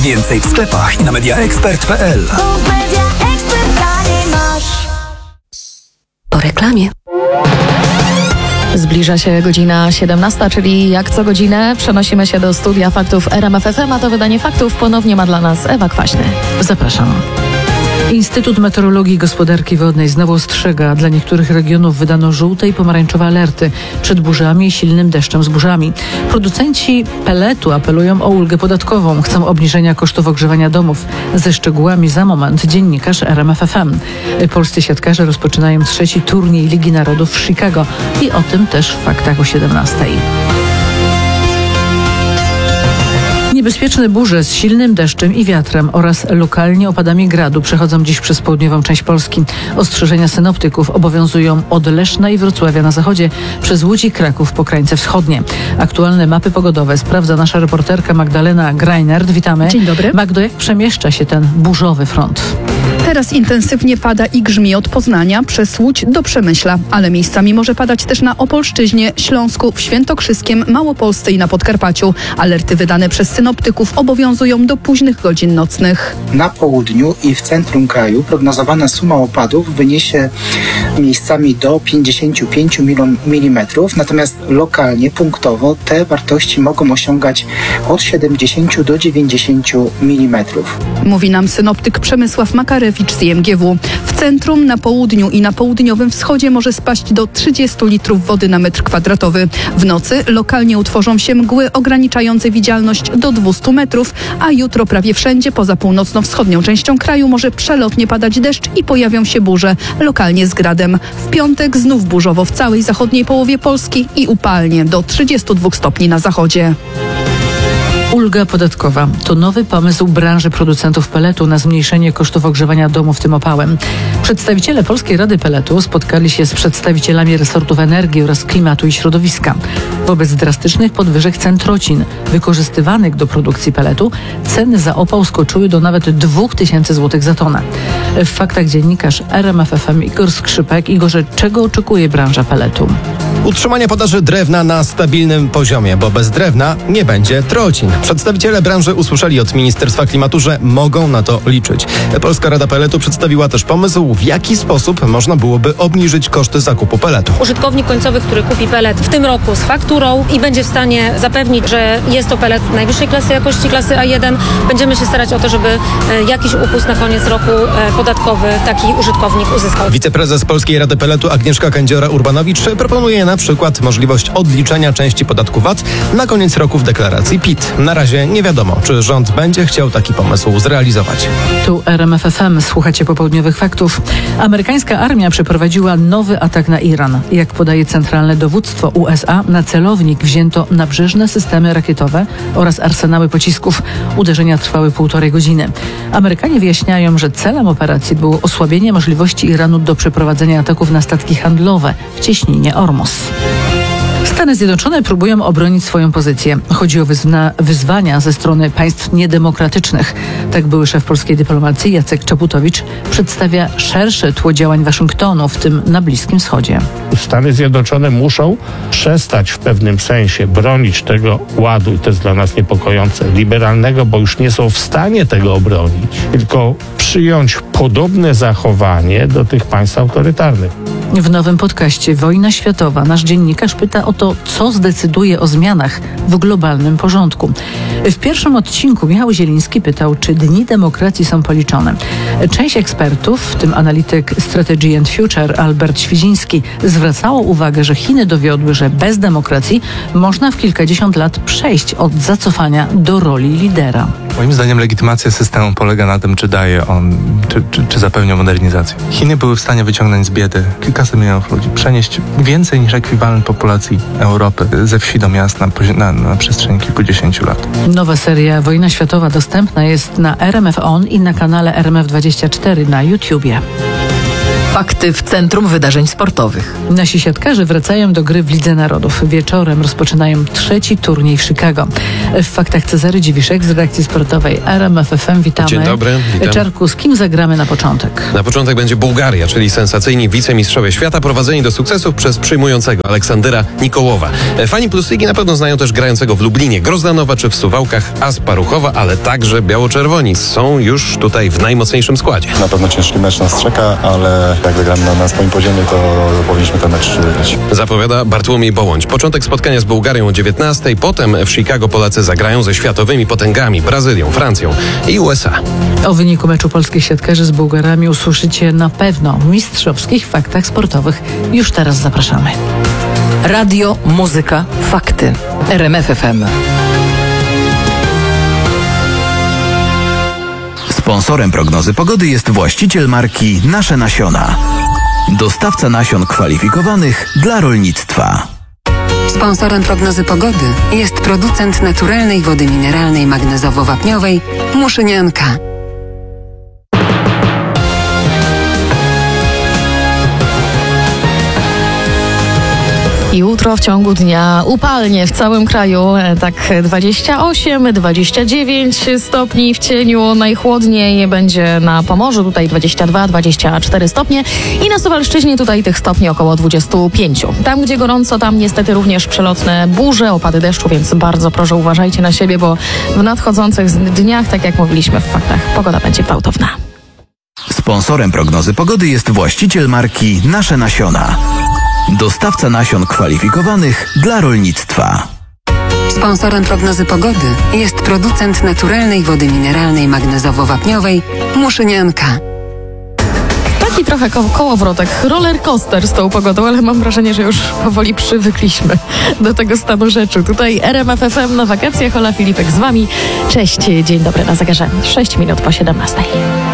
Więcej w sklepach i na mediaexpert.pl. Po reklamie. Zbliża się godzina 17, czyli jak co godzinę przenosimy się do studia faktów RMF FM, a to wydanie faktów ponownie ma dla nas Ewa Kwaśny. Zapraszam. Instytut Meteorologii i Gospodarki Wodnej znowu ostrzega. Dla niektórych regionów wydano żółte i pomarańczowe alerty przed burzami i silnym deszczem z burzami. Producenci peletu apelują o ulgę podatkową. Chcą obniżenia kosztów ogrzewania domów. Ze szczegółami za moment dziennikarz RMF FM. Polscy siatkarze rozpoczynają trzeci turniej Ligi Narodów w Chicago. I o tym też w faktach o 17. Niebezpieczne burze z silnym deszczem i wiatrem oraz lokalnie opadami gradu przechodzą dziś przez południową część Polski. Ostrzeżenia synoptyków obowiązują od Leszna i Wrocławia na zachodzie, przez Łódź i Kraków po krańce wschodnie. Aktualne mapy pogodowe sprawdza nasza reporterka Magdalena Greinert. Witamy. Dzień dobry. Magdo, jak przemieszcza się ten burzowy front? Teraz intensywnie pada i grzmi od Poznania przez Łódź do Przemyśla, ale miejscami może padać też na Opolszczyźnie, Śląsku, w Świętokrzyskiem, Małopolsce i na Podkarpaciu. Alerty wydane przez synoptyków obowiązują do późnych godzin nocnych. Na południu i w centrum kraju prognozowana suma opadów wyniesie miejscami do 55 mm, natomiast lokalnie, punktowo te wartości mogą osiągać od 70 do 90 mm. Mówi nam synoptyk Przemysław Makarewicz z IMGW. W centrum, na południu i na południowym wschodzie może spaść do 30 litrów wody na metr kwadratowy. W nocy lokalnie utworzą się mgły ograniczające widzialność do 200 metrów, a jutro prawie wszędzie poza północno-wschodnią częścią kraju może przelotnie padać deszcz i pojawią się burze, lokalnie z gradem. W piątek znów burzowo w całej zachodniej połowie Polski i upalnie do 32 stopni na zachodzie. Ulga podatkowa to nowy pomysł branży producentów peletu na zmniejszenie kosztów ogrzewania domów tym opałem. Przedstawiciele Polskiej Rady Peletu spotkali się z przedstawicielami resortów energii oraz klimatu i środowiska. Wobec drastycznych podwyżek cen trocin wykorzystywanych do produkcji peletu ceny za opał skoczyły do nawet 2000 zł za tonę. W faktach dziennikarz RMF FM Igor Skrzypek. Igorze, czego oczekuje branża peletu? Utrzymania podaży drewna na stabilnym poziomie, bo bez drewna nie będzie trocin. Przedstawiciele branży usłyszeli od Ministerstwa Klimatu, że mogą na to liczyć. Polska Rada Peletu przedstawiła też pomysł, w jaki sposób można byłoby obniżyć koszty zakupu peletu. Użytkownik końcowy, który kupi pelet w tym roku z fakturą i będzie w stanie zapewnić, że jest to pelet najwyższej klasy jakości, klasy A1, będziemy się starać o to, żeby jakiś upust na koniec roku podatkowy taki użytkownik uzyskał. Wiceprezes Polskiej Rady Peletu Agnieszka Kędziora-Urbanowicz proponuje na przykład możliwość odliczenia części podatku VAT na koniec roku w deklaracji PIT. Na razie nie wiadomo, czy rząd będzie chciał taki pomysł zrealizować. Tu RMF FM, słuchacie popołudniowych faktów. Amerykańska armia przeprowadziła nowy atak na Iran. Jak podaje Centralne Dowództwo USA, na celownik wzięto nabrzeżne systemy rakietowe oraz arsenały pocisków. Uderzenia trwały 1,5 godziny. Amerykanie wyjaśniają, że celem operacji było osłabienie możliwości Iranu do przeprowadzenia ataków na statki handlowe w cieśninie Ormus. Stany Zjednoczone próbują obronić swoją pozycję. Chodzi o wyzwania ze strony państw niedemokratycznych. Tak były szef polskiej dyplomacji Jacek Czaputowicz przedstawia szersze tło działań Waszyngtonu, w tym na Bliskim Wschodzie. Stany Zjednoczone muszą przestać w pewnym sensie bronić tego ładu, i to jest dla nas niepokojące, liberalnego, bo już nie są w stanie tego obronić, tylko przyjąć podobne zachowanie do tych państw autorytarnych. W nowym podcaście Wojna Światowa nasz dziennikarz pyta o to, co zdecyduje o zmianach w globalnym porządku. W pierwszym odcinku Michał Zieliński pytał, czy dni demokracji są policzone. Część ekspertów, w tym analityk Strategy and Future Albert Świdziński, zwracało uwagę, że Chiny dowiodły, że bez demokracji można w kilkadziesiąt lat przejść od zacofania do roli lidera. Moim zdaniem legitymacja systemu polega na tym, czy daje on, czy zapewnia modernizację. Chiny były w stanie wyciągnąć z biedy kilkaset milionów ludzi, przenieść więcej niż ekwiwalent populacji Europy ze wsi do miast na przestrzeni kilkudziesięciu lat. Nowa seria Wojna Światowa dostępna jest na RMF On i na kanale RMF24 na YouTubie. Fakty w centrum wydarzeń sportowych. Nasi siatkarze wracają do gry w Lidze Narodów. Wieczorem rozpoczynają 3. turniej w Chicago. W faktach Cezary Dziwiszek z redakcji sportowej RMF FM. Witamy. Dzień dobry. Witam. Czarku, z kim zagramy na początek? Na początek będzie Bułgaria, czyli sensacyjni wicemistrzowie świata prowadzeni do sukcesów przez przyjmującego Aleksandra Nikołowa. Fani Plus Ligi na pewno znają też grającego w Lublinie Grozdanowa czy w Suwałkach Asparuchowa, ale także biało-czerwoni są już tutaj w najmocniejszym składzie. Na pewno ciężki mecz nas czeka, ale jak zagramy na swoim poziomie, to powinniśmy ten mecz wygrać. Zapowiada Bartłomiej Bołądź. Początek spotkania z Bułgarią o 19:00, potem w Chicago Polacy zagrają ze światowymi potęgami Brazylią, Francją i USA. O wyniku meczu polskich siatkarzy z Bułgarami usłyszycie na pewno w mistrzowskich faktach sportowych. Już teraz zapraszamy. Radio, muzyka, fakty. RMF FM. Sponsorem prognozy pogody jest właściciel marki Nasze Nasiona. Dostawca nasion kwalifikowanych dla rolnictwa. Sponsorem prognozy pogody jest producent naturalnej wody mineralnej magnezowo-wapniowej Muszynianka. Jutro w ciągu dnia upalnie w całym kraju, tak 28-29 stopni w cieniu. Najchłodniej będzie na Pomorzu, tutaj 22-24 stopnie i na Suwalszczyźnie tutaj tych stopni około 25. Tam, gdzie gorąco, tam niestety również przelotne burze, opady deszczu, więc bardzo proszę uważajcie na siebie, bo w nadchodzących dniach, tak jak mówiliśmy w faktach, pogoda będzie gwałtowna. Sponsorem prognozy pogody jest właściciel marki Nasze Nasiona. Dostawca nasion kwalifikowanych dla rolnictwa. Sponsorem prognozy pogody jest producent naturalnej wody mineralnej magnezowo-wapniowej Muszynianka. Taki trochę kołowrotek, roller coaster z tą pogodą, ale mam wrażenie, że już powoli przywykliśmy do tego stanu rzeczy. Tutaj RMF FM na wakacjach, Ola Filipek z wami. Cześć, dzień dobry na zegarze. 6 minut po 17.